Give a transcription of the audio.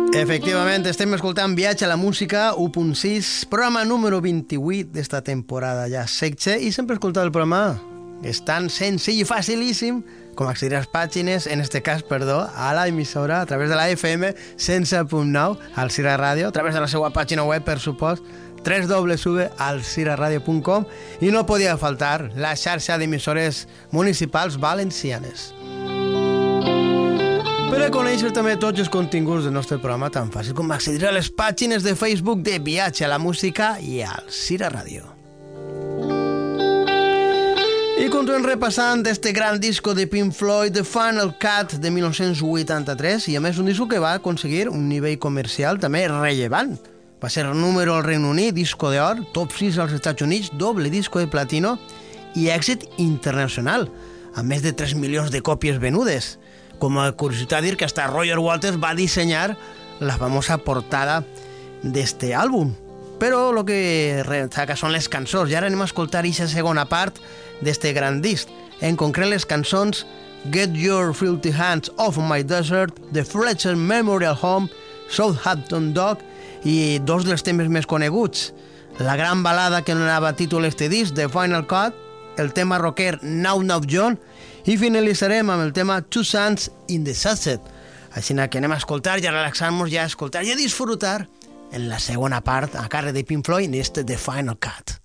Efectivament, estem escoltant Viatge a la Música 1.6, programa número 28 d'esta temporada ja setze, i sempre escoltar el programa és tan senzill i facilíssim com accedir a les pàgines, en este cas, perdó, a la emissora a través de la FM 100.9 al Cira Ràdio, a través de la seva pàgina web, per supost, www.alciraradio.com, i no podia faltar la xarxa d'emissores municipals valencianes. Per a conèixer també tots els continguts del nostre programa, tan fàcil com accedir a les pàgines de Facebook de Viatge a la Música i al Cira Ràdio. I continuem repassant este gran disco de Pink Floyd, The Final Cut, de 1983, i a més un disco que va aconseguir un nivell comercial també rellevant. Va ser número al Regne Unit, disco d'or, top 6 als Estats Units, doble disco de platino i èxit internacional, amb més de 3 milions de còpies venudes. Com a curiositat dir que hasta Roger Waters va dissenyar la famosa portada d'este àlbum. Però el que destaca són les cançons, i ara anem a escoltar aquesta segona part d'este gran disc. En concret les cançons Get Your Filthy Hands Off My Desert, The Fletcher Memorial Home, Southampton Dog i dos dels temes més coneguts, la gran balada que donava títol a este disc, The Final Cut, el tema rocker Now Now John, i finalitzarem amb el tema Two Suns in the Sunset. Així que anem a escoltar i a relaxar-nos, i a escoltar i a disfrutar en la segona part a càrrec de Pink Floyd, en este The Final Cut.